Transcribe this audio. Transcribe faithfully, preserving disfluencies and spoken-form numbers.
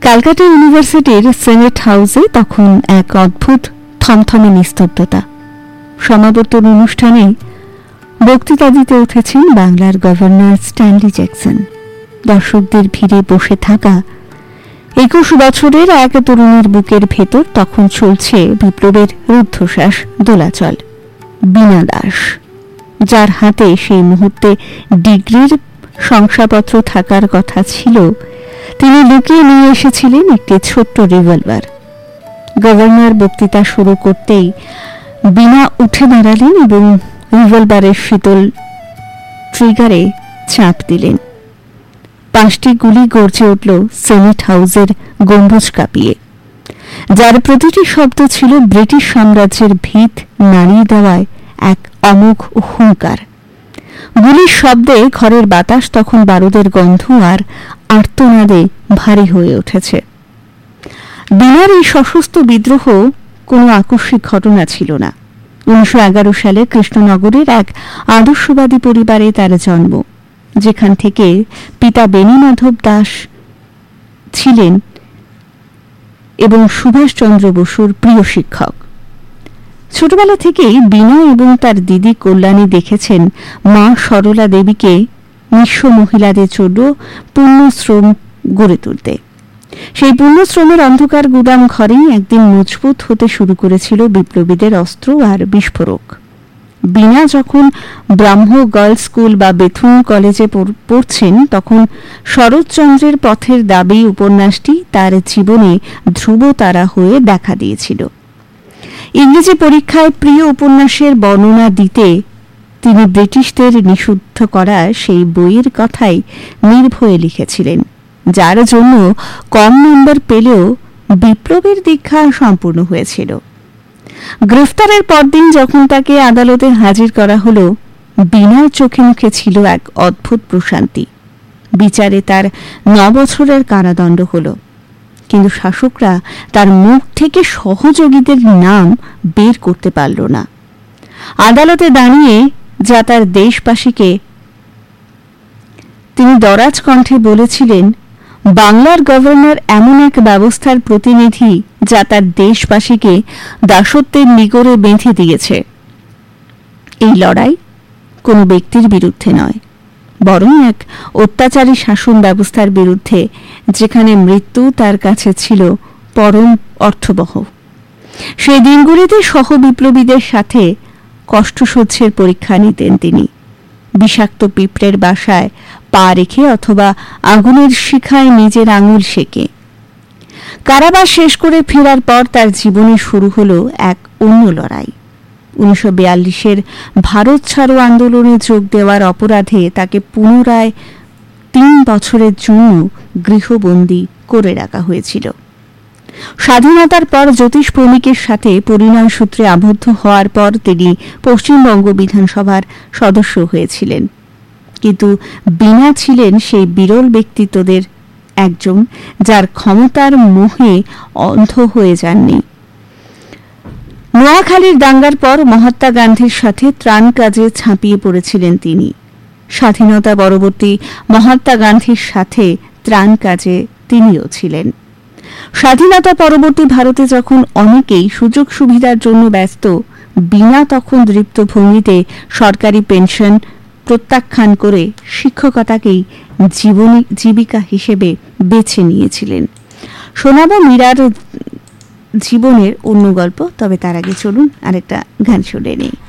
ক্যালকাটা ইউনিভার্সিটির সেনেট হাউসে তখন এক অদ্ভুত থমথমে নিস্তব্ধতা। সমাবর্তন অনুষ্ঠানে বক্তৃতা দিতে উঠেছেন বাংলার গভর্নর স্ট্যানলি জ্যাকসন। দর্শকদের ভিড়ে বসে থাকা একুশ বছরের এক তরুণীর বুকের ভেতর তখন চলছে বিপ্লবের রুদ্ধশ্বাস দোলাচল। বীণা দাস, যার হাতে সেই মুহূর্তে ডিগ্রির শংসাপত্র থাকার কথা ছিল, তিনি লুকিয়ে নিয়ে এসেছিলেন একটি ছোট্ট রিভলভার। গভর্নর বক্তৃতা শুরু করতেই বীণা উঠে দাঁড়ালেন এবং রিভলভারের শীতল ট্রিগারে চাপ দিলেন। পাঁচটি গুলি গর্জে উঠল সেনেট হাউসের গম্বুজ কাঁপিয়ে, যার প্রতিটি শব্দ ছিল ব্রিটিশ সাম্রাজ্যের ভিত নাড়িয়ে দেওয়ায় এক অমোঘ হুঙ্কার। গুলির শব্দে ঘরের বাতাস তখন বারুদের গন্ধ আর আর্তনাদে ভারী হয়ে উঠেছে। বীণার এই সশস্ত্র বিদ্রোহ কোনো আকস্মিক ঘটনা ছিল না। উনিশশো এগারো সালে কৃষ্ণনগরের এক আদর্শবাদী পরিবারে তার জন্ম, যেখান থেকে পিতা বেণীমাধব দাস ছিলেন এবং সুভাষচন্দ্র বসুর প্রিয় শিক্ষক। ছোটবেলা থেকেই বীণা এবং তার দিদি কল্যাণী দেখেছেন মা সরলা দেবীকে নিঃস্ব মহিলাদের জন্য পুণ্যশ্রম গড়ে তুলতে। সেই পুণ্যশ্রমের অন্ধকার গুদাম ঘরেই একদিন মজবুত হতে শুরু করেছিল বিপ্লবীদের অস্ত্র আর বিস্ফোরক। বীণা যখন ব্রাহ্ম গার্লস স্কুল বা বেথুন কলেজে পড়ছেন, তখন শরৎচন্দ্রের পথের দাবি উপন্যাসটি তার জীবনে ধ্রুবতারা হয়ে দেখা দিয়েছিল। ইংরেজি পরীক্ষায় প্রিয় উপন্যাসের বর্ণনা দিতে তিনি ব্রিটিশদের নিষিদ্ধ করা সেই বইয়ের কথাই নির্ভয়ে লিখেছিলেন, যার জন্য কম নম্বর পেলেও বিপ্লবের দীক্ষা সম্পূর্ণ হয়েছিল। গ্রেফতারের পরদিন যখন তাকে আদালতে হাজির করা হলো, বীণার চোখে মুখে ছিল এক অদ্ভুত প্রশান্তি। বিচারে তার ন বছরের কারাদণ্ড হলো, কিন্তু শাসকরা তার মুখ থেকে সহযোগীদের নাম বের করতে পারল না। আদালতে দাঁড়িয়ে যা তার দেশবাসীকে তিনি দরাজ কণ্ঠে বলেছিলেন, বাংলার গভর্নর এমন এক ব্যবস্থার প্রতিনিধি যা তার দেশবাসীকে দাসত্বের নিগড়ে বেঁধে দিয়েছে। এই লড়াই কোনো ব্যক্তির বিরুদ্ধে নয়, বরং এক অত্যাচারী শাসন ব্যবস্থার বিরুদ্ধে, যেখানে মৃত্যু তার কাছে ছিল পরম অর্থবহ। সেই দিনগুলিতে সহ বিপ্লবীদের সাথে কষ্টসহ্যের পরীক্ষা নিতেন তিনি, বিষাক্ত পিঁপড়ের বাসায় পা রেখে অথবা আগুনের শিখায় নিজের আঙুল সেকে। কারাবাস শেষ করে ফেরার পর তার জীবনে শুরু হলো এক অন্য লড়াই। উনিশশো বিয়াল্লিশের ভারত ছাড়ো আন্দোলনে যোগ দেওয়ার অপরাধে তাকে পুনরায় তিন বছরের জন্য গৃহবন্দী করে রাখা হয়েছিল। স্বাধীনতার পর জ্যোতিষ ভৌমিকের সাথে পরিণয় সূত্রে আবদ্ধ হওয়ার পর তিনি পশ্চিমবঙ্গ বিধানসভার সদস্য হয়েছিলেন, কিন্তু বীণা ছিলেন সেই বিরল ব্যক্তিত্বদের একজন যার ক্ষমতার মোহে অন্ধ হয়ে যাননি। নোয়াখালীর দাঙ্গার পর মহাত্মা গান্ধীর সাথে ত্রাণ কাজে ঝাঁপিয়ে পড়েছিলেন তিনি। স্বাধীনতা পরবর্তী মহাত্মা গান্ধীর সাথে ত্রাণ কাজে তিনিও ছিলেন। স্বাধীনতা পরবর্তী ভারতে যখন অনেকেই সুযোগ সুবিধার জন্য ব্যস্ত, বীণা তখন দৃপ্ত ভঙ্গিতে সরকারি পেনশন প্রত্যাখ্যান করে শিক্ষকতাকেই জীবনী জীবিকা হিসেবে বেছে নিয়েছিলেন। শোনাবো মীরার জীবনের অন্য গল্প, তবে তার আগে চলুন আরেকটা গান শুনে নেই।